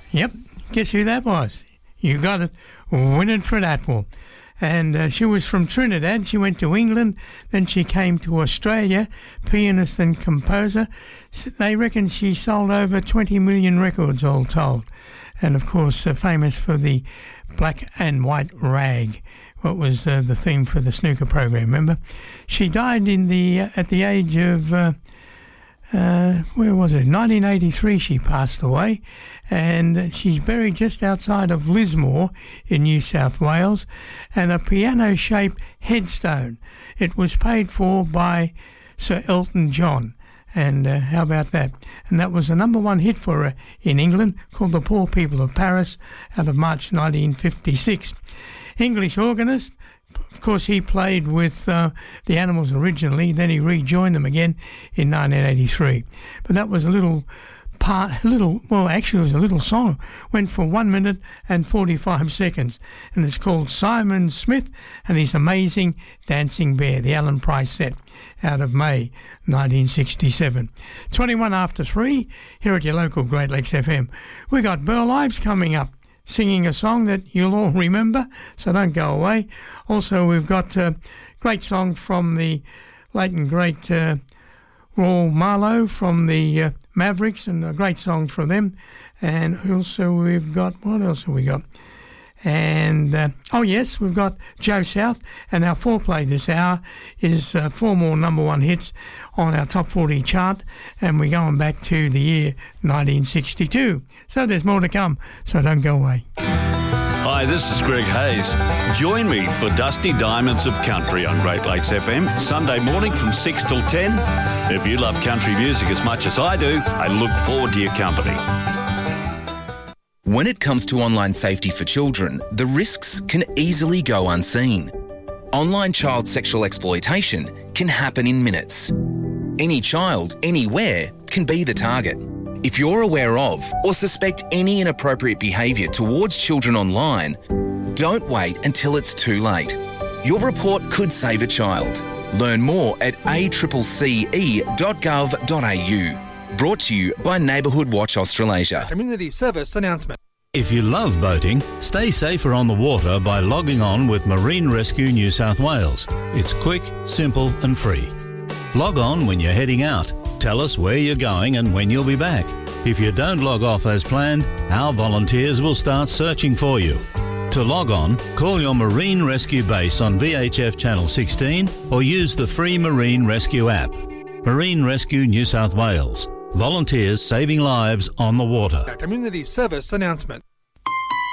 Yep. Guess who that was? You got it. Winifred Atwell. And she was from Trinidad. She went to England. Then she came to Australia, pianist and composer. They reckon she sold over 20 million records all told. And, of course, famous for the black and white rag. What was the theme for the snooker program, remember? She died at the age of, where was it? 1983 she passed away, and she's buried just outside of Lismore in New South Wales, and a piano-shaped headstone. It was paid for by Sir Elton John. And how about that? And that was the number one hit for her in England, called The Poor People of Paris, out of March 1956. English organist, of course he played with the Animals originally, then he rejoined them again in 1983. But that was a little song, went for 1 minute and 45 seconds, and it's called Simon Smith and His Amazing Dancing Bear, the Alan Price set, out of May 1967. 21 after 3, here at your local Great Lakes FM. We got Burl Ives coming up, singing a song that you'll all remember, so don't go away. Also, we've got a great song from the late and great Raul Marlowe from the Mavericks, and a great song from them. And also we've got, what else have we got? And, we've got Joe South, and our foreplay this hour is 4 more number one hits on our top 40 chart, and we're going back to the year 1962. So there's more to come, so don't go away. Hi, this is Greg Hayes. Join me for Dusty Diamonds of Country on Great Lakes FM, Sunday morning from 6 till 10. If you love country music as much as I do, I look forward to your company. When it comes to online safety for children, the risks can easily go unseen. Online child sexual exploitation can happen in minutes. Any child, anywhere, can be the target. If you're aware of or suspect any inappropriate behaviour towards children online, don't wait until it's too late. Your report could save a child. Learn more at aCCC.gov.au. Brought to you by Neighbourhood Watch Australasia. Community service announcement. If you love boating, stay safer on the water by logging on with Marine Rescue New South Wales. It's quick, simple and free. Log on when you're heading out. Tell us where you're going and when you'll be back. If you don't log off as planned, our volunteers will start searching for you. To log on, call your Marine Rescue base on VHF Channel 16 or use the free Marine Rescue app. Marine Rescue New South Wales. Volunteers saving lives on the water. Community service announcement.